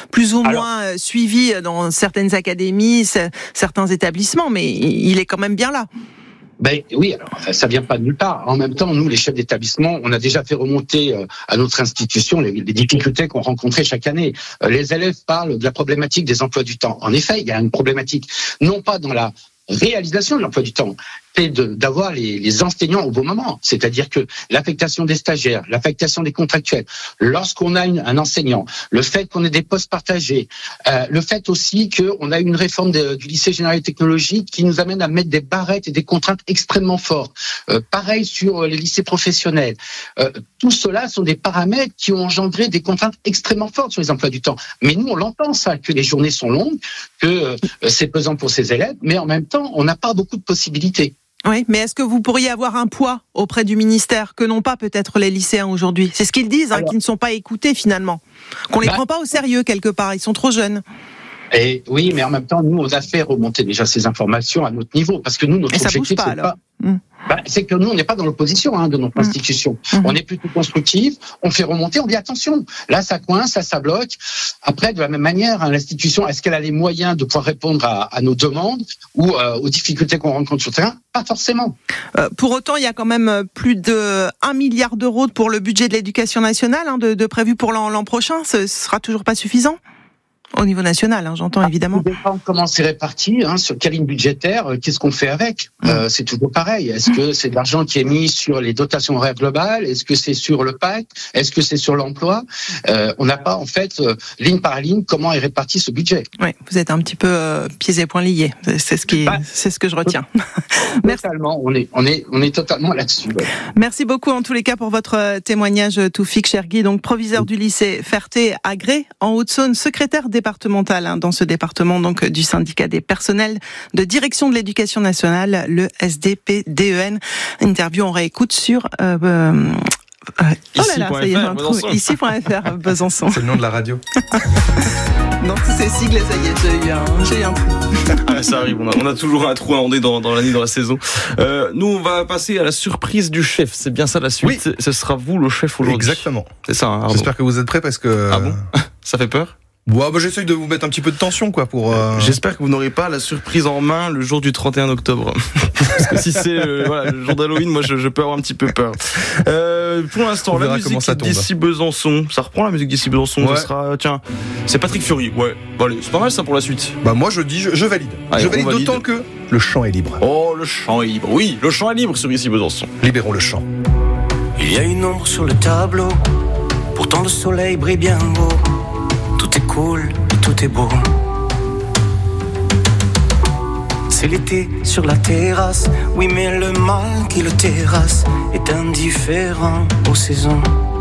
plus ou moins suivi dans certaines académies, certains établissements, mais il est quand même bien là. Ben oui, alors ça vient pas de nulle part. En même temps, nous, les chefs d'établissement, on a déjà fait remonter à notre institution les difficultés qu'on rencontrait chaque année. Les élèves parlent de la problématique des emplois du temps. En effet, il y a une problématique, non pas dans la réalisation de l'emploi du temps, c'est d'avoir les enseignants au bon moment. C'est-à-dire que l'affectation des stagiaires, l'affectation des contractuels, lorsqu'on a un enseignant, le fait qu'on ait des postes partagés, le fait aussi qu'on a une réforme du lycée général et technologique qui nous amène à mettre des barrettes et des contraintes extrêmement fortes. Pareil sur les lycées professionnels. Tout cela sont des paramètres qui ont engendré des contraintes extrêmement fortes sur les emplois du temps. Mais nous, on l'entend ça, que les journées sont longues, que c'est pesant pour ces élèves, mais en même temps, on n'a pas beaucoup de possibilités. Oui, mais est-ce que vous pourriez avoir un poids auprès du ministère que n'ont pas peut-être les lycéens aujourd'hui ? C'est ce qu'ils disent, qu'ils ne sont pas écoutés finalement, qu'on les prend pas au sérieux quelque part, ils sont trop jeunes. Et oui, mais en même temps, nous, on a fait remonter déjà ces informations à notre niveau, parce que nous, notre objectif, bouge pas, c'est que nous, on n'est pas dans l'opposition de notre institution. On est plutôt constructif, on fait remonter, on dit attention, là ça coince, ça bloque. Après, de la même manière, l'institution, est-ce qu'elle a les moyens de pouvoir répondre à nos demandes ou aux difficultés qu'on rencontre sur le terrain ? Pas forcément. Pour autant, il y a quand même plus de 1 milliard d'euros pour le budget de l'éducation nationale de prévu pour l'an prochain. Ce sera toujours pas suffisant ? Au niveau national, j'entends évidemment. Ça dépend comment c'est réparti, sur quelle ligne budgétaire, qu'est-ce qu'on fait avec. C'est toujours pareil. Est-ce que c'est de l'argent qui est mis sur les dotations horaires globales ? Est-ce que c'est sur le PAC ? Est-ce que c'est sur l'emploi ? On n'a pas, en fait, ligne par ligne, comment est réparti ce budget. Oui, vous êtes un petit peu pieds et poings liés. C'est ce que je retiens. Totalement, on est totalement là-dessus. Ouais. Merci beaucoup en tous les cas pour votre témoignage, Toufik Chergui, donc proviseur du lycée Ferté-Agré en Haute-Saône, secrétaire départemental dans ce département donc du syndicat des personnels de direction de l'éducation nationale, le SDPDEN. Interview on réécoute sur ici.fr Besançon. C'est le nom de la radio. Non, tous ces sigles, ça y est, j'ai eu un trou. Ça arrive, on a toujours un trou àonder dans l'année, dans la saison. Nous, on va passer à la surprise du chef. C'est bien ça la suite. Oui. Ce sera vous le chef aujourd'hui. Exactement. C'est ça. J'espère que vous êtes prêts parce que. Ah bon ? Ça fait peur ? J'essaye de vous mettre un petit peu de tension, pour. J'espère que vous n'aurez pas la surprise en main le jour du 31 octobre. Parce que si c'est le jour d'Halloween, moi je peux avoir un petit peu peur. Pour l'instant, la musique d'ici Besançon, ça reprend la musique d'ici Besançon. Ouais. Ça sera, c'est Patrick Fiori. Ouais. Bon, allez, c'est pas mal ça pour la suite. Moi je dis, je valide. Allez, je valide d'autant que le chant est libre. Oh, le chant est libre. Oui, le chant est libre sur ici Besançon. Libérons le chant. Il y a une ombre sur le tableau, pourtant le soleil brille bien haut. Tout est cool, tout est beau. C'est l'été sur la terrasse, oui mais le mal qui le terrasse est indifférent aux saisons.